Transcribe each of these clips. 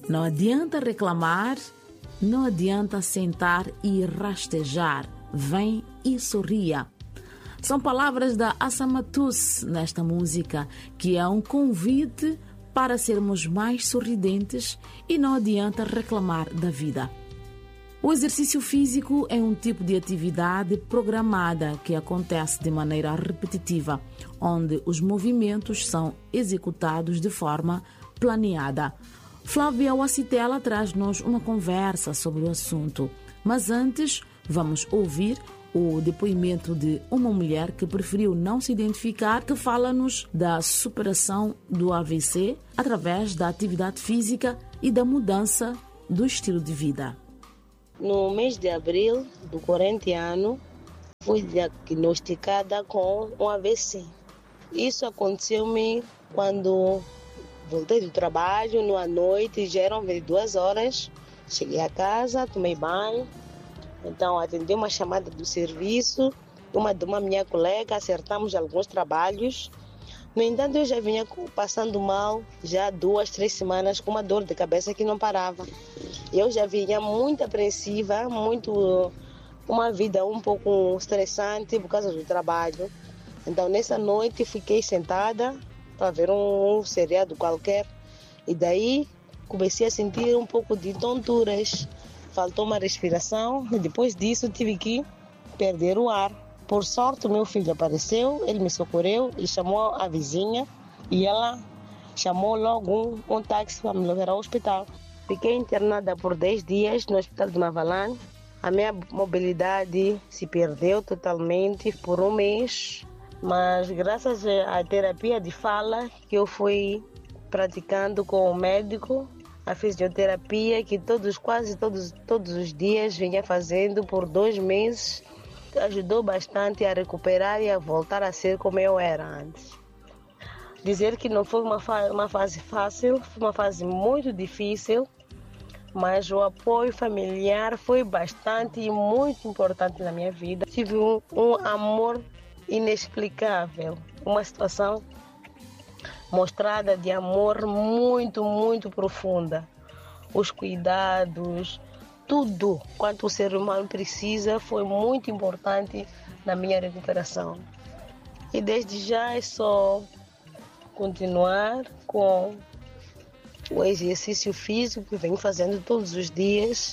Não adianta reclamar, não adianta sentar e rastejar. Vem e sorria. São palavras da Assamatus nesta música, que é um convite para sermos mais sorridentes e não adianta reclamar da vida. O exercício físico é um tipo de atividade programada que acontece de maneira repetitiva, onde os movimentos são executados de forma planeada. Flávia Wacitela traz-nos uma conversa sobre o assunto, mas antes vamos ouvir o depoimento de uma mulher que preferiu não se identificar, que fala-nos da superação do AVC através da atividade física e da mudança do estilo de vida. No mês de abril do corrente ano, fui diagnosticada com um AVC. Isso aconteceu-me quando voltei do trabalho, à noite, já eram 22 horas. Cheguei a casa, tomei banho. Então, atendi uma chamada do serviço, de uma minha colega, acertamos alguns trabalhos. No entanto, eu já vinha passando mal, já 2, 3 semanas, com uma dor de cabeça que não parava. Eu já vinha muito apreensiva, uma vida um pouco estressante por causa do trabalho. Então, nessa noite, fiquei sentada para ver um seriado qualquer. E daí, comecei a sentir um pouco de tonturas. Faltou uma respiração e depois disso tive que perder o ar. Por sorte, o meu filho apareceu, ele me socorreu e chamou a vizinha e ela chamou logo um táxi para me levar ao hospital. Fiquei internada por 10 dias no hospital de Mavalane. A minha mobilidade se perdeu totalmente por um mês, mas graças à terapia de fala que eu fui praticando com o médico, a fisioterapia que quase todos os dias vinha fazendo por 2 meses, ajudou bastante a recuperar e a voltar a ser como eu era antes. Dizer que não foi uma fase fácil, foi uma fase muito difícil, mas o apoio familiar foi bastante e muito importante na minha vida. Tive um amor inexplicável, uma situação mostrada de amor muito, muito profunda. Os cuidados, tudo quanto o ser humano precisa foi muito importante na minha recuperação. E desde já é só continuar com o exercício físico que venho fazendo todos os dias,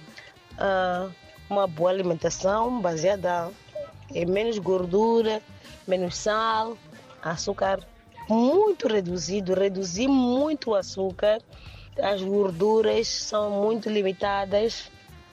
uma boa alimentação baseada em menos gordura, menos sal, açúcar muito reduzido, reduzi muito o açúcar, as gorduras são muito limitadas,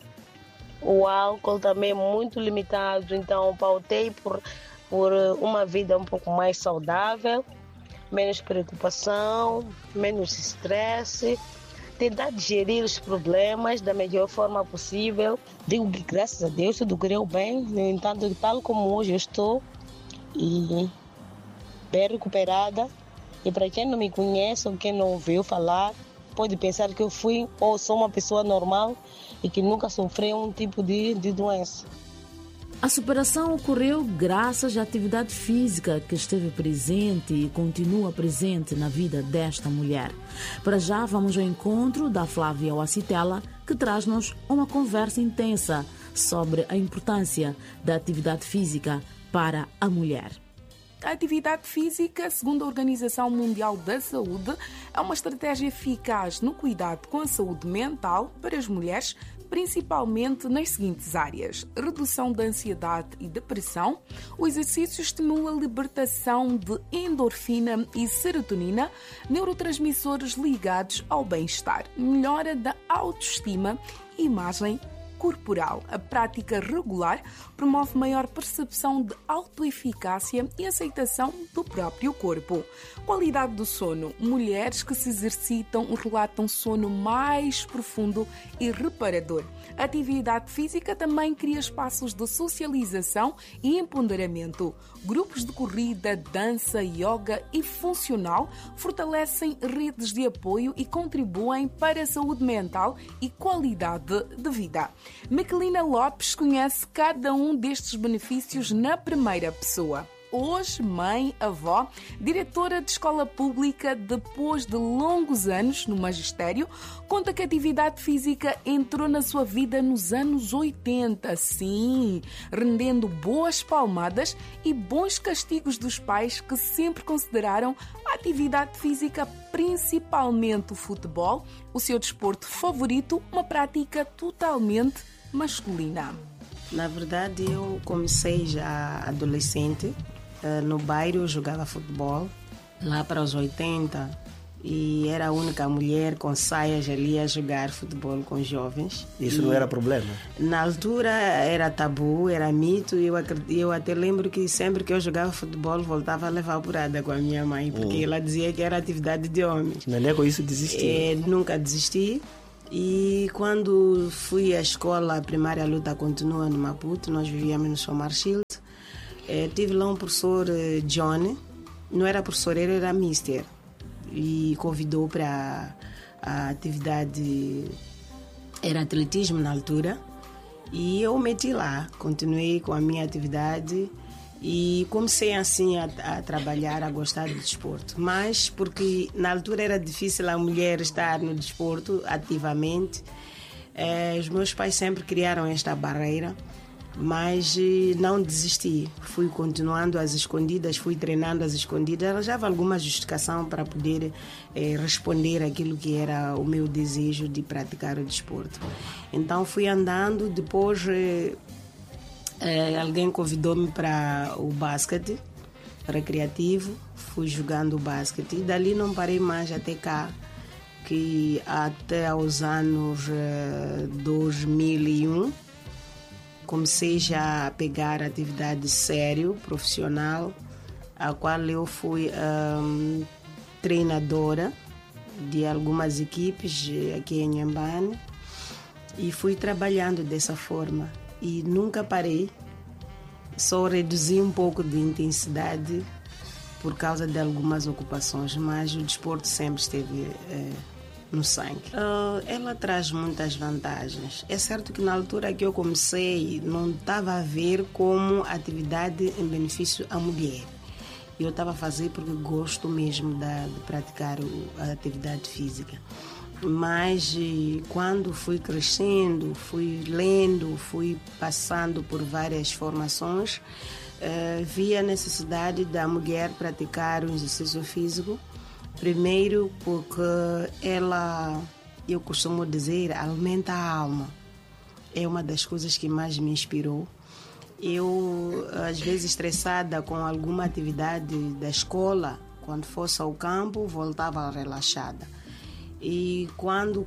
o álcool também é muito limitado, então pautei por uma vida um pouco mais saudável, menos preocupação, menos estresse, tentar digerir os problemas da melhor forma possível. Digo que graças a Deus tudo correu bem, no entanto, tal como hoje eu estou e bem recuperada. E para quem não me conhece ou quem não ouviu falar, pode pensar que eu fui ou sou uma pessoa normal e que nunca sofreu um tipo de doença. A superação ocorreu graças à atividade física que esteve presente e continua presente na vida desta mulher. Para já vamos ao encontro da Flávia Wacitela, que traz-nos uma conversa intensa sobre a importância da atividade física para a mulher. A atividade física, segundo a Organização Mundial da Saúde, é uma estratégia eficaz no cuidado com a saúde mental para as mulheres, principalmente nas seguintes áreas: redução da ansiedade e depressão. O exercício estimula a libertação de endorfina e serotonina, neurotransmissores ligados ao bem-estar, melhora da autoestima e imagem corporal. A prática regular promove maior percepção de autoeficácia e aceitação do próprio corpo. Qualidade do sono. Mulheres que se exercitam relatam sono mais profundo e reparador. A atividade física também cria espaços de socialização e empoderamento. Grupos de corrida, dança, yoga e funcional fortalecem redes de apoio e contribuem para a saúde mental e qualidade de vida. Miquelina Lopes conhece cada um destes benefícios na primeira pessoa. hoje mãe, avó, diretora de escola pública depois de longos anos no magistério, conta que a atividade física entrou na sua vida nos anos 80, sim, rendendo boas palmadas e bons castigos dos pais que sempre consideraram a atividade física, principalmente o futebol, o seu desporto favorito, uma prática totalmente masculina. Na verdade, eu comecei já adolescente. No bairro eu jogava futebol, lá para os 80, e era a única mulher com saias ali a jogar futebol com jovens. Isso não era problema? Na altura era tabu, era mito, e eu até lembro que sempre que eu jogava futebol voltava a levar porrada com a minha mãe, porque ela dizia que era atividade de homens. Não é com isso desistir? Nunca desisti. E quando fui à escola, a primária luta continua no Maputo, nós vivíamos no São Marchilde. Tive lá um professor, John, não era professor, ele era mister, e convidou para a atividade, era atletismo na altura, e eu meti lá, continuei com a minha atividade e comecei assim a trabalhar, a gostar do desporto. Mas porque na altura era difícil a mulher estar no desporto ativamente, os meus pais sempre criaram esta barreira, mas não desisti. Fui continuando às escondidas, fui treinando às escondidas, arranjava alguma justificação para poder responder aquilo que era o meu desejo de praticar o desporto. Então fui andando, depois alguém convidou-me para o basquete recreativo, fui jogando o basquete e dali não parei mais até cá, que até aos anos 2001 comecei já a pegar atividade sério, profissional, a qual eu fui treinadora de algumas equipes aqui em Inhambane, e fui trabalhando dessa forma. E nunca parei, só reduzi um pouco de intensidade por causa de algumas ocupações, mas o desporto sempre esteve no sangue. Ela traz muitas vantagens. É certo que na altura que eu comecei não estava a ver como atividade em benefício à mulher. Eu estava a fazer porque gosto mesmo de praticar a atividade física. Mas quando fui crescendo, fui lendo, fui passando por várias formações, vi a necessidade da mulher praticar o exercício físico. Primeiro porque ela, eu costumo dizer, alimenta a alma. É uma das coisas que mais me inspirou. Eu, às vezes estressada com alguma atividade da escola, quando fosse ao campo, voltava relaxada. E quando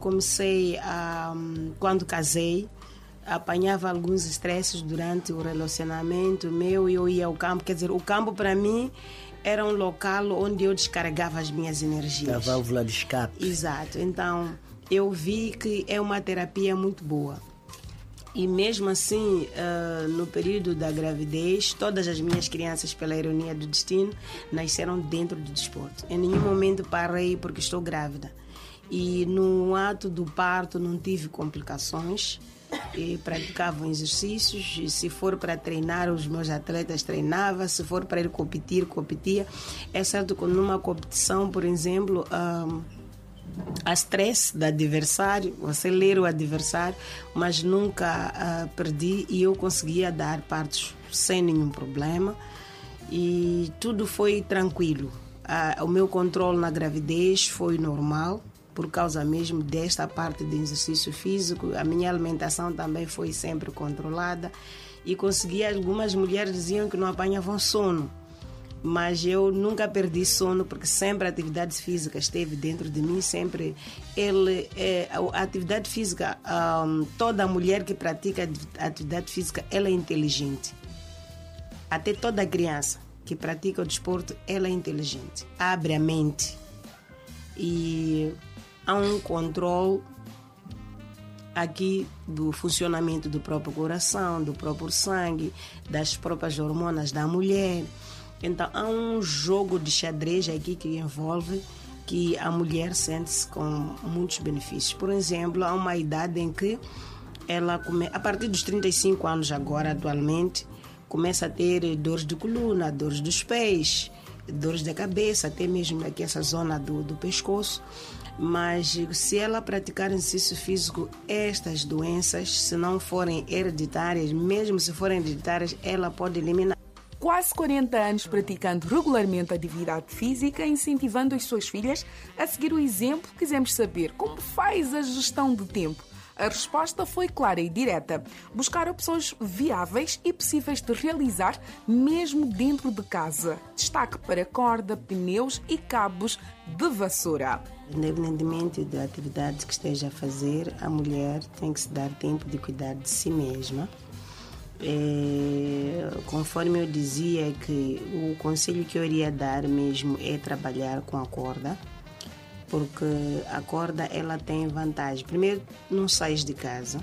casei, apanhava alguns estresses durante o relacionamento meu e eu ia ao campo. Quer dizer, o campo para mim era um local onde eu descarregava as minhas energias. A válvula de escape. Exato. Então, eu vi que é uma terapia muito boa. E mesmo assim, no período da gravidez, todas as minhas crianças, pela ironia do destino, nasceram dentro do desporto. Em nenhum momento parei porque estou grávida. E no ato do parto não tive complicações, e praticava exercícios, e se for para treinar os meus atletas treinava, se for para ir competia. É certo que numa competição, por exemplo, há stress do adversário, você ler o adversário, mas nunca perdi e eu conseguia dar partos sem nenhum problema e tudo foi tranquilo. O meu controle na gravidez foi normal, por causa mesmo desta parte de exercício físico. A minha alimentação também foi sempre controlada e consegui. Algumas mulheres diziam que não apanhavam sono, mas eu nunca perdi sono porque sempre a atividade física esteve dentro de mim. Sempre a atividade física, toda mulher que pratica atividade física, ela é inteligente. Até toda criança que pratica o desporto, ela é inteligente, abre a mente e há um controle aqui do funcionamento do próprio coração, do próprio sangue, das próprias hormonas da mulher. Então há um jogo de xadrez aqui que envolve que a mulher sente-se com muitos benefícios. Por exemplo, há uma idade em que ela a partir dos 35 anos agora, atualmente, começa a ter dores de coluna, dores dos pés, dores da cabeça, até mesmo aqui essa zona do pescoço. Mas se ela praticar exercício físico, estas doenças, se não forem hereditárias, mesmo se forem hereditárias, ela pode eliminar. Quase 40 anos praticando regularmente atividade física, incentivando as suas filhas a seguir o exemplo, quisemos saber como faz a gestão do tempo. A resposta foi clara e direta. Buscar opções viáveis e possíveis de realizar mesmo dentro de casa. Destaque para corda, pneus e cabos de vassoura. Independentemente da atividade que esteja a fazer, a mulher tem que se dar tempo de cuidar de si mesma. Conforme eu dizia, que o conselho que eu iria dar mesmo é trabalhar com a corda, porque a corda ela tem vantagem. Primeiro, não sais de casa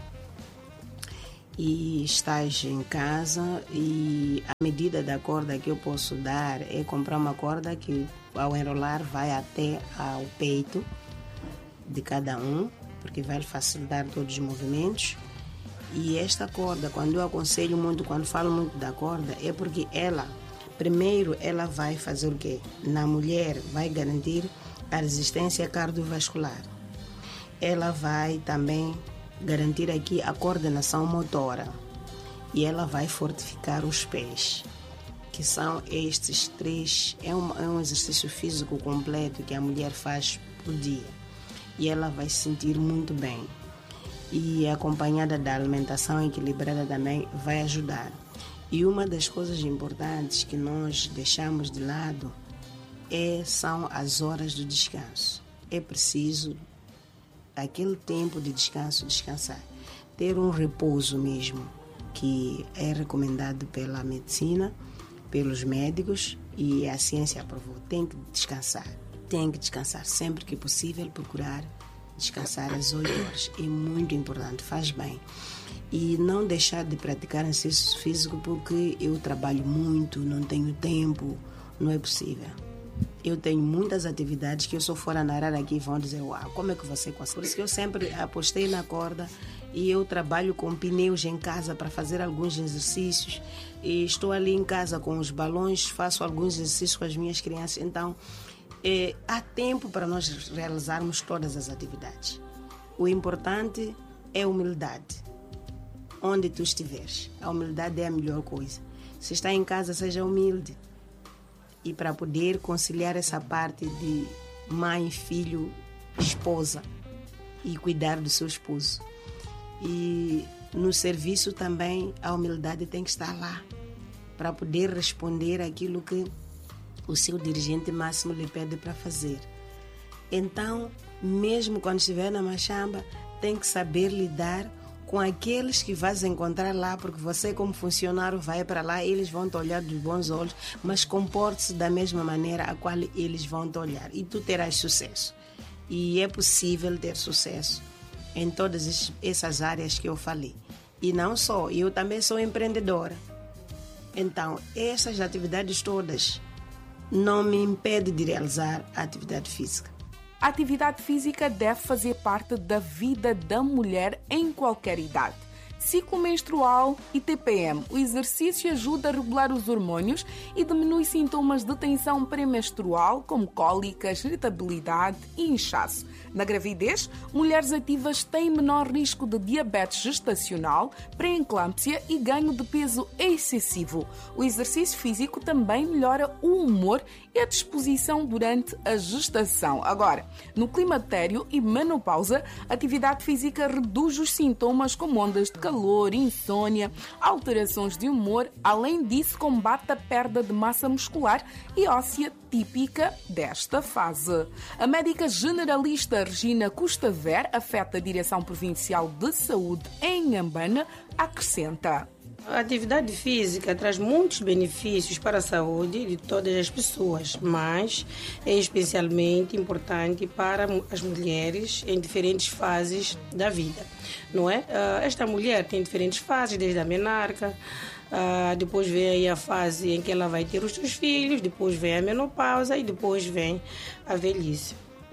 e estás em casa, e a medida da corda que eu posso dar é comprar uma corda que ao enrolar vai até ao peito de cada um, porque vai facilitar todos os movimentos. E esta corda, quando eu aconselho muito, quando falo muito da corda, é porque primeiro ela vai fazer o quê? Na mulher vai garantir a resistência cardiovascular. Ela vai também garantir aqui a coordenação motora. E ela vai fortificar os pés, que são estes 3. É um exercício físico completo que a mulher faz por dia. E ela vai se sentir muito bem. E acompanhada da alimentação equilibrada também vai ajudar. E uma das coisas importantes que nós deixamos de lado são as horas do descanso. É preciso aquele tempo de descansar. Ter um repouso mesmo, que é recomendado pela medicina, pelos médicos, e a ciência aprovou. Tem que descansar sempre que possível, procurar descansar às 8 horas. É muito importante, faz bem. E não deixar de praticar exercício físico porque eu trabalho muito, não tenho tempo, não é possível. Eu tenho muitas atividades que eu sou fora na área aqui e vão dizer, uau, como é que você consegue? Por isso que eu sempre apostei na corda, e eu trabalho com pneus em casa para fazer alguns exercícios, e estou ali em casa com os balões, faço alguns exercícios com as minhas crianças. Então, há tempo para nós realizarmos todas as atividades. O importante é a humildade. Onde tu estiveres, a humildade é a melhor coisa. Se está em casa, seja humilde. E para poder conciliar essa parte de mãe, filho, esposa, e cuidar do seu esposo. E no serviço também a humildade tem que estar lá para poder responder aquilo que o seu dirigente máximo lhe pede para fazer. Então, mesmo quando estiver na machamba, tem que saber lidar com aqueles que vais encontrar lá, porque você, como funcionário, vai para lá, eles vão te olhar dos bons olhos, mas comporte-se da mesma maneira a qual eles vão te olhar, e tu terás sucesso. E é possível ter sucesso em todas essas áreas que eu falei. E não só, eu também sou empreendedora. Então, essas atividades todas não me impedem de realizar a atividade física. A atividade física deve fazer parte da vida da mulher em qualquer idade. Ciclo menstrual e TPM. O exercício ajuda a regular os hormônios e diminui sintomas de tensão pré-menstrual, como cólicas, irritabilidade e inchaço. Na gravidez, mulheres ativas têm menor risco de diabetes gestacional, pré-eclâmpsia e ganho de peso excessivo. O exercício físico também melhora o humor e a disposição durante a gestação. Agora, no climatério e menopausa, a atividade física reduz os sintomas como ondas de calor, insônia, alterações de humor. Além disso, combate a perda de massa muscular e óssea típica desta fase. A médica generalista Regina Custaver, afeta a Direção Provincial de Saúde em Inhambane, acrescenta: a atividade física traz muitos benefícios para a saúde de todas as pessoas, mas é especialmente importante para as mulheres em diferentes fases da vida, não é? Esta mulher tem diferentes fases, desde a menarca, depois vem aí a fase em que ela vai ter os seus filhos, depois vem a menopausa e depois vem a velhice.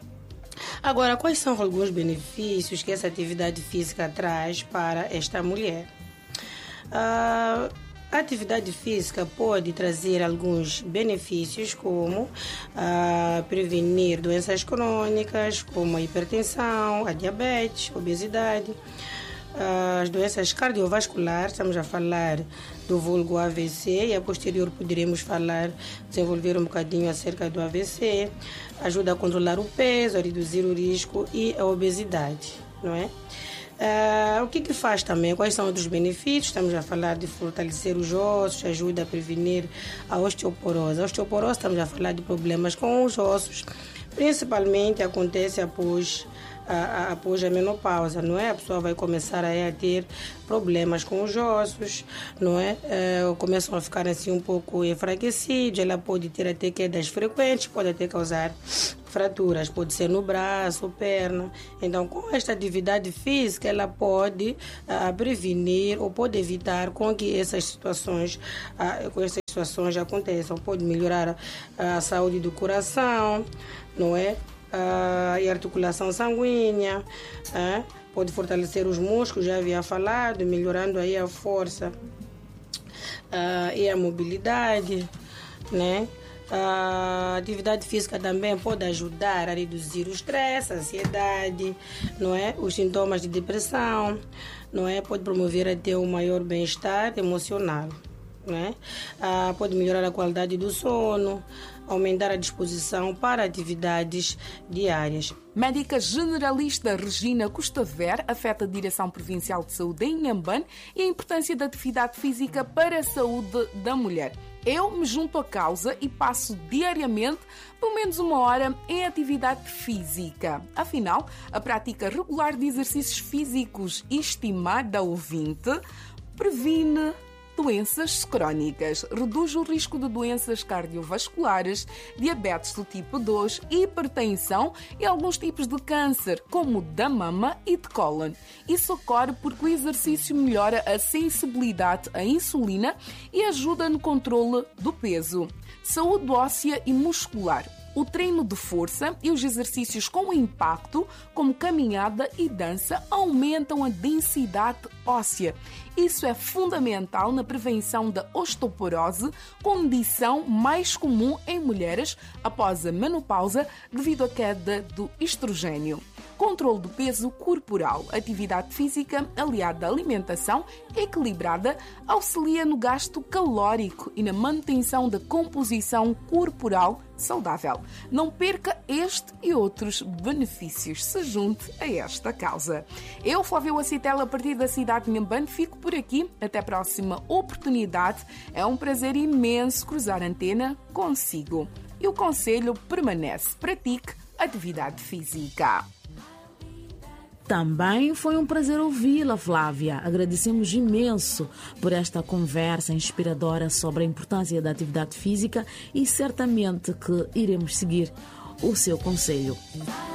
Agora, quais são alguns benefícios que essa atividade física traz para esta mulher? A A atividade física pode trazer alguns benefícios, como prevenir doenças crônicas, como a hipertensão, a diabetes, a obesidade, as doenças cardiovasculares. Estamos a falar do vulgo AVC, e a posterior poderemos desenvolver um bocadinho acerca do AVC. Ajuda a controlar o peso, a reduzir o risco e a obesidade, não é? O que faz também? Quais são outros benefícios? Estamos a falar de fortalecer os ossos, ajuda a prevenir a osteoporose. A osteoporose, estamos a falar de problemas com os ossos, principalmente acontece após a menopausa, não é? A pessoa vai começar a ter problemas com os ossos, não é? Começam a ficar assim um pouco enfraquecidos, ela pode ter até quedas frequentes, pode até causar fraturas, pode ser no braço, perna. Então, com esta atividade física, ela pode prevenir ou pode evitar com que essas situações aconteçam. Pode melhorar a saúde do coração, não é? E articulação sanguínea, pode fortalecer os músculos, já havia falado, melhorando aí a força e a mobilidade, né? A atividade física também pode ajudar a reduzir o estresse, a ansiedade, não é? Os sintomas de depressão, não é? Pode promover até um maior bem-estar emocional, né? Pode melhorar a qualidade do sono, aumentar a disposição para atividades diárias. Médica generalista Regina Custaver afeta a Direção Provincial de Saúde em Inhambane e a importância da atividade física para a saúde da mulher. Eu me junto à causa e passo diariamente pelo menos 1 hora em atividade física. Afinal, a prática regular de exercícios físicos, estimada ouvinte, previne doenças crónicas, reduz o risco de doenças cardiovasculares, diabetes do tipo 2, hipertensão e alguns tipos de câncer, como da mama e de cólon. Isso ocorre porque o exercício melhora a sensibilidade à insulina e ajuda no controle do peso. Saúde óssea e muscular. O treino de força e os exercícios com impacto, como caminhada e dança, aumentam a densidade óssea. Isso é fundamental na prevenção da osteoporose, condição mais comum em mulheres após a menopausa devido à queda do estrogênio. Controle do peso corporal. Atividade física aliada à alimentação equilibrada auxilia no gasto calórico e na manutenção da composição corporal saudável. Não perca este e outros benefícios. Se junte a esta causa. Eu, Flávia Wacitela, a partir da cidade de Inhambane, fico por aqui. Até a próxima oportunidade. É um prazer imenso cruzar a antena consigo. E o conselho permanece. Pratique atividade física. Também foi um prazer ouvi-la, Flávia. Agradecemos imenso por esta conversa inspiradora sobre a importância da atividade física e certamente que iremos seguir o seu conselho.